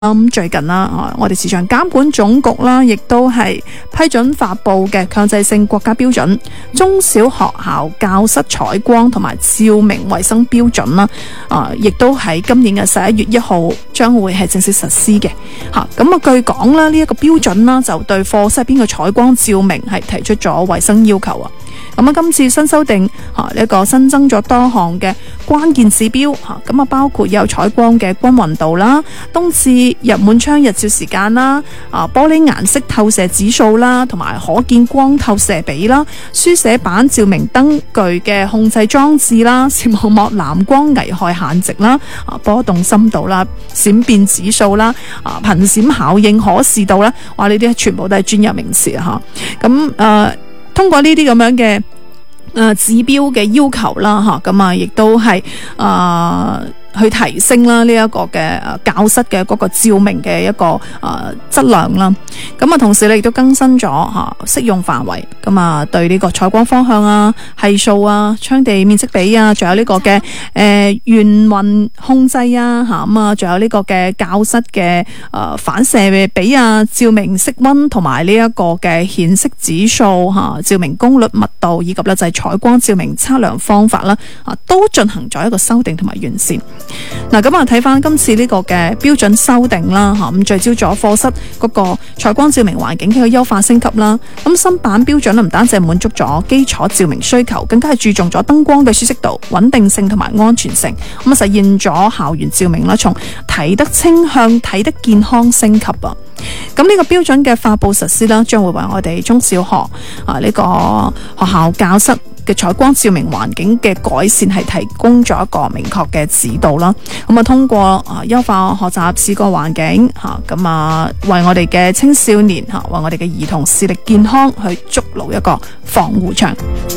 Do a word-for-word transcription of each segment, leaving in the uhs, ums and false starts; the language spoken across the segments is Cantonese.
咁最近啦，我哋市場監管總局啦，亦都係批准發布嘅強制性國家標準中小學校教室採光同埋照明衛生標準啦，啊，亦都喺今年嘅十一月一號將會係正式實施嘅。吓，咁啊，據講啦，呢一個標準啦，就對課室入邊嘅採光照明係提出咗衛生要求啊。咁啊，今次新修訂吓呢一個新增咗多項嘅關鍵指標吓，咁啊包括有採光嘅均匀度啦、冬至日滿窗日照時間啦、啊玻璃顏色透射指數啦，同埋可見光透射比啦、書寫板照明燈具嘅控制裝置啦、視網膜藍光危害限值啦、啊波動深度啦、閃變指數啦、啊頻閃效應可視度啦，哇！呢啲全部都係專有名詞啊！吓咁誒。通過呢啲咁樣嘅誒、呃、指標嘅要求啦，吓咁啊，亦都係誒、呃、去提升啦呢一個嘅誒教室嘅嗰個照明嘅一個誒質、呃、量啦。咁啊，同時咧亦都更新咗吓適用範圍，咁啊對呢個採光方向啊、係數啊、窗地面積比啊，仲有呢個嘅誒圓暈控制啊，吓咁啊，仲有呢個嘅教室嘅誒、呃、反射嘅比啊、照明色溫同埋呢一個嘅顯色指數吓、照明功率密度以及咧就係採光照明測量方法啦，啊都進行咗一個修訂同埋完善。嗱，咁啊睇翻今次呢個嘅標準修訂啦，吓咁聚焦咗課室嗰個採光照明環境嘅優化升級啦。咁新版標準唔單止係滿足咗基礎照明需求，更加係注重咗燈光嘅舒適度、穩定性同埋安全性，咁啊實現咗校園照明啦，從睇得清向睇得健康升級啊。咁呢個標準嘅發布實施啦，將會為我哋中小學啊呢個學校教室嘅採光照明環境嘅改善係提供咗一個明確嘅指導啦。咁啊，通過啊優化學習視覺環境吓，咁啊為我哋嘅青少年吓，為我哋嘅兒童視力健康去築牢一個防護牆。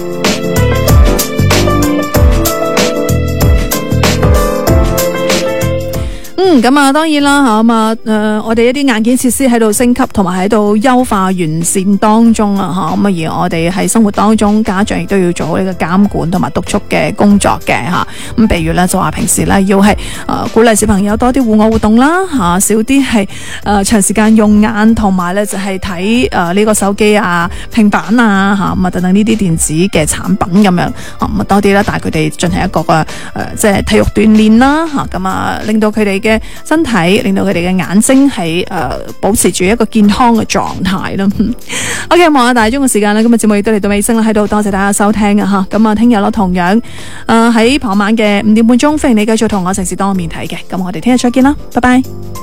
嗯，咁啊，當然啦吓，咁啊，誒，我哋一啲硬件設施喺度升級，同埋喺度優化完善當中啦，吓，咁啊，而我哋喺生活當中，家長亦都要做好呢個監管同埋督促嘅工作嘅吓。咁，譬如咧，就話平時咧要係誒鼓勵小朋友多啲戶外活動啦，吓，少啲係誒長時間用眼，同埋咧就係睇誒呢個手機啊、平板啊，吓咁啊等等呢啲電子嘅產品咁樣，咁啊多啲啦，帶佢哋進行一個嘅誒即係體育鍛煉啦，吓咁啊令到佢哋嘅身體，令到佢哋嘅眼睛係誒、呃、保持住一個健康嘅狀態啦。OK， 望下大鐘嘅時間啦，今日節目亦都嚟到尾聲啦，喺度多謝大家收聽啊吓。咁啊，聽日咯，同樣誒喺傍晚嘅五點半鐘，歡迎你繼續同我城市當面睇嘅。咁我哋聽日再見啦，拜拜。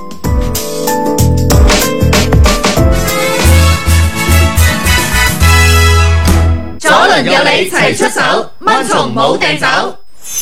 左鄰右里齊出手，蚊蟲冇掟走。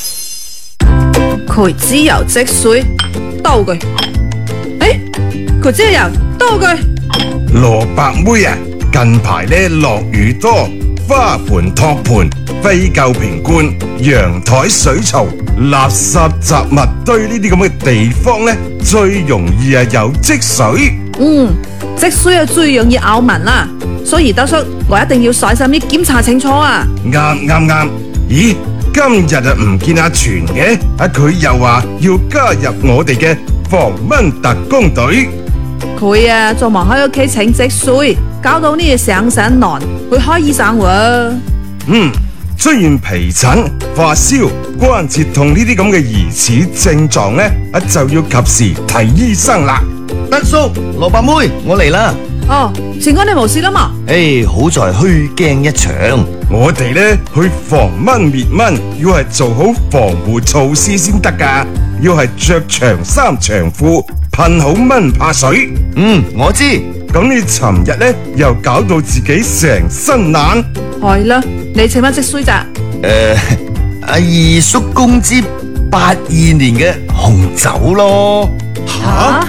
佢只有積水兜佢，誒，佢只有兜佢。 蘿蔔妹啊，近排咧落雨多，花盆托盤、廢舊瓶罐、陽台水槽、垃圾雜物堆呢啲咁嘅地方咧，最容易啊有積水。 嗯，積水啊最容易咬民啦，所以德叔我一定要細心啲檢查清楚啊。 啱啱啱，咦？今日啊唔見阿全嘅，啊佢又話要加入我哋嘅防蚊特工隊。 佢啊做忙喺屋企請積水，搞到呢嘢上身難，去開醫生喎。 嗯，出現皮疹、發燒、關節痛呢啲咁嘅疑似症狀咧，啊就要及時睇醫生啦。 德叔，蘿蔔妹，我嚟啦。 哦，前哥你冇事啦嘛？ 誒，好在虛驚一場。 我哋咧去防蚊滅蚊，要係做好防護措施先得噶，要係着長衫長褲，噴好蚊怕水。 嗯，我知。 咁你尋日咧又搞到自己成身爛。 係啦，你請乜積水咋？ 誒，阿二叔公支八二年嘅紅酒咯。 吓？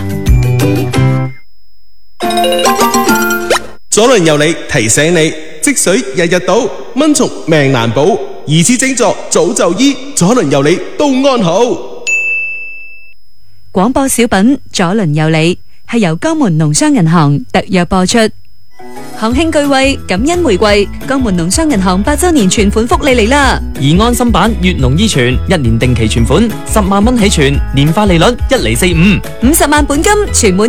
左鄰右里提醒你，積水日日倒，蚊蟲命難保，疑似症狀早就醫，左鄰右里都安好。 廣播小品左鄰右里係由江門農商銀行特約播出。 行慶巨惠，感恩回饋，江門農商銀行八周年存款福利嚟啦！ 而安心版粵農依存一年定期存款十萬蚊起存，年化利率一厘四五， 五十萬本金存滿